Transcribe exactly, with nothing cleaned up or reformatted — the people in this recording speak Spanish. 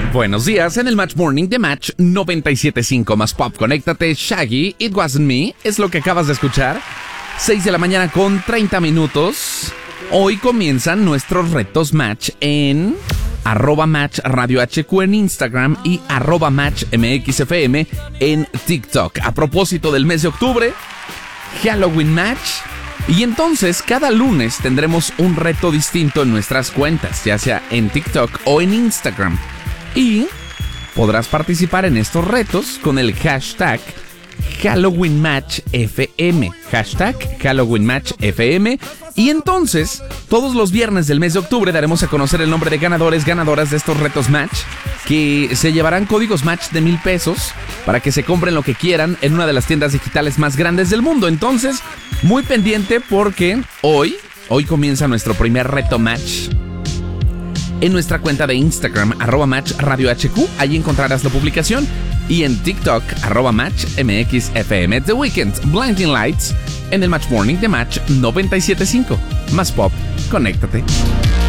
Buenos días, en el Match Morning de Match noventa y siete punto cinco más Pop. Conéctate, Shaggy, It Wasn't Me, es lo que acabas de escuchar. seis de la mañana con treinta minutos. Hoy comienzan nuestros retos Match en arroba Match Radio H Q en Instagram y arroba Match M X F M en TikTok. A propósito del mes de octubre, Halloween Match. Y entonces, cada lunes tendremos un reto distinto en nuestras cuentas, ya sea en TikTok o en Instagram. Y podrás participar en estos retos con el hashtag Halloween Match F M. Hashtag Halloween Match F M. Y entonces, todos los viernes del mes de octubre daremos a conocer el nombre de ganadores, ganadoras de estos retos Match, que se llevarán códigos Match de mil pesos para que se compren lo que quieran en una de las tiendas digitales más grandes del mundo. Entonces, muy pendiente porque hoy, hoy comienza nuestro primer reto Match. En nuestra cuenta de Instagram, arroba Match Radio H Q, ahí encontrarás la publicación. Y en TikTok, arroba Match M X F M. The Weeknd, Blinding Lights, en el Match Morning de Match noventa y siete punto cinco. Más Pop, conéctate.